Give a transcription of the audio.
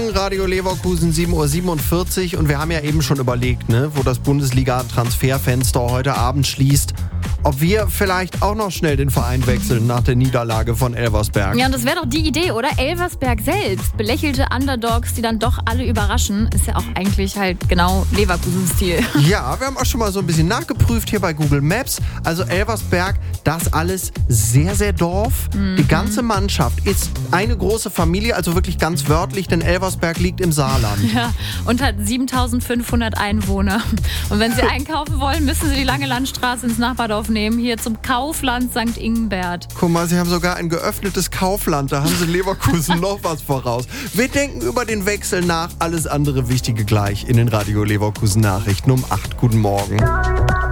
Morgen, Radio Leverkusen, 7:47 Uhr. Und wir haben ja eben schon überlegt, wo das Bundesliga-Transferfenster heute Abend schließt, ob wir vielleicht auch noch schnell den Verein wechseln nach der Niederlage von Elversberg. Ja, und das wäre doch die Idee, oder? Elversberg selbst. Belächelte Underdogs, die dann doch alle überraschen. Ist ja auch eigentlich halt genau Leverkusen-Stil. Ja, wir haben auch schon mal so ein bisschen nachgeprüft hier bei Google Maps. Also Elversberg, das alles sehr, sehr Dorf. Die ganze Mannschaft ist eine große Familie, also wirklich ganz wörtlich, denn Elversberg liegt im Saarland. Ja, und hat 7.500 Einwohner. Und wenn Sie einkaufen wollen, müssen Sie die Lange Landstraße ins Nachbardorf nehmen, hier zum Kaufland St. Ingbert. Guck mal, Sie haben sogar ein geöffnetes Kaufland, da haben Sie Leverkusen noch was voraus. Wir denken über den Wechsel nach, alles andere Wichtige gleich in den Radio Leverkusen Nachrichten um 8. Guten Morgen.